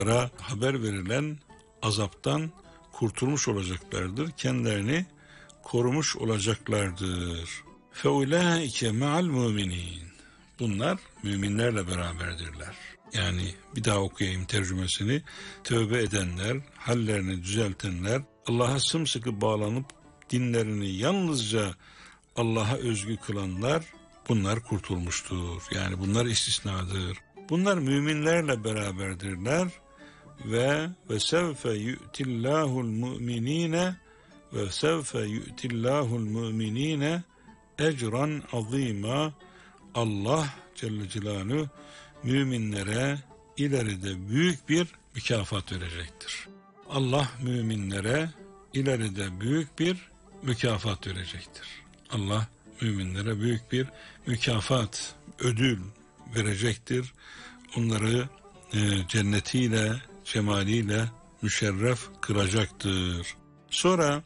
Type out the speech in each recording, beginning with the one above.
haber verilen azaptan kurtulmuş olacaklardır. Kendilerini korumuş olacaklardır. فَاُولَٰئِكَ مَعَ الْمُؤْمِنِينَ Bunlar müminlerle beraberdirler. Yani bir daha okuyayım tercümesini. Tövbe edenler, hallerini düzeltenler, Allah'a sımsıkı bağlanıp dinlerini yalnızca Allah'a özgü kılanlar, bunlar kurtulmuştur. Yani bunlar istisnadır. Bunlar müminlerle beraberdirler ve sevfe yu'tillahul mu'minine ve sevfe yu'tillahul mu'minine ecran azima. Allah Celle Celaluhu müminlere ileride büyük bir mükafat verecektir. Allah müminlere ileride büyük bir mükafat verecektir. Allah müminlere büyük bir mükafat, ödül verecektir. Onları cennetiyle, cemaliyle müşerref kılacaktır. Sonra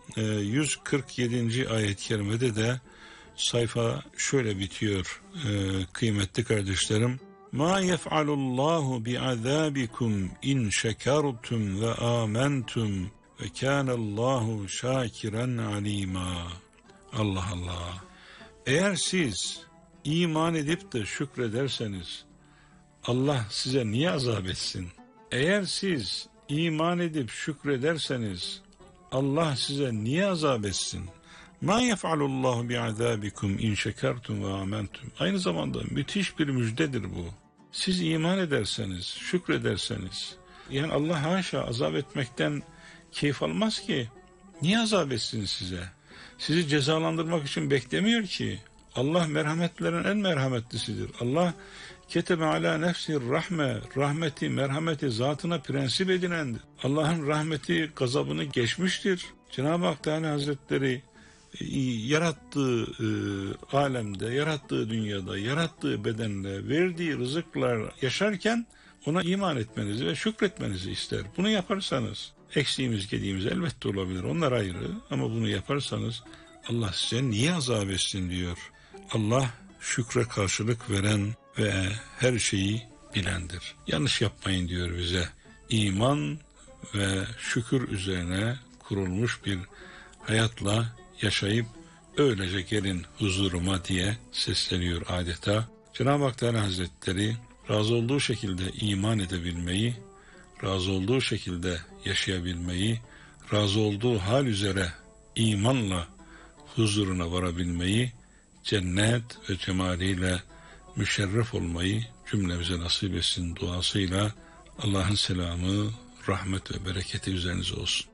147. ayet-i kerimede de sayfa şöyle bitiyor kıymetli kardeşlerim. Ma yef'alullahu bi'azabikum in şekertum ve amentum ve kânallahu şakiren alîmâ. Allah Allah. Eğer siz iman edip de şükrederseniz Allah size niye azap etsin? Eğer siz iman edip şükrederseniz Allah size niye azap etsin? Ma yef'alullahu bi'azabikum in şekertum ve amentum. Aynı zamanda müthiş bir müjdedir bu. Siz iman ederseniz, şükrederseniz, yani Allah haşa azap etmekten keyif almaz ki. Niye azap etsin size? Sizi cezalandırmak için beklemiyor ki. Allah merhametlerin en merhametlisidir. Allah ketebe ala nefsir rahme, rahmeti, merhameti zatına prensip edinendir. Allah'ın rahmeti gazabını geçmiştir. Cenab-ı Hak Teala Hazretleri yarattığı alemde, yarattığı dünyada, yarattığı bedenle, verdiği rızıklar yaşarken ona iman etmenizi ve şükretmenizi ister. Bunu yaparsanız, eksiğimiz, gediğimiz elbette olabilir, onlar ayrı, ama bunu yaparsanız Allah size niye azap etsin diyor. Allah şükre karşılık veren ve her şeyi bilendir. Yanlış yapmayın diyor bize. İman ve şükür üzerine kurulmuş bir hayatla yaşayıp öylece gelin huzuruma diye sesleniyor adeta. Cenab-ı Hak Teala Hazretleri razı olduğu şekilde iman edebilmeyi, razı olduğu şekilde yaşayabilmeyi, razı olduğu hal üzere imanla huzuruna varabilmeyi, cennet ve cemaliyle müşerref olmayı cümlemize nasip etsin duasıyla Allah'ın selamı, rahmet ve bereketi üzerinize olsun.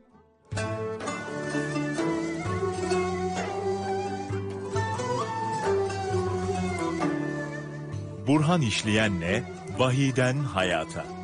Burhan İşleyen'le Vahiyden Hayata.